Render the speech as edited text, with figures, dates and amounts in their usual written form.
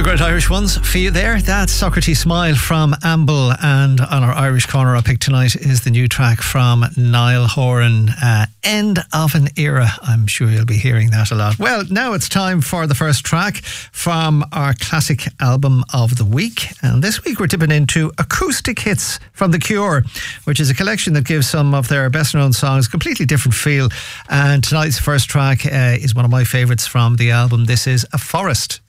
great Irish ones for you there. That's Socrates Smile from Amble, and on our Irish Corner I picked tonight is the new track from Niall Horan, End of an Era. I'm sure you'll be hearing that a lot. Well, now it's time for the first track from our classic album of the week, and this week we're dipping into acoustic hits from The Cure, which is a collection that gives some of their best known songs a completely different feel, and tonight's first track is one of my favourites from the album. This is A Forest.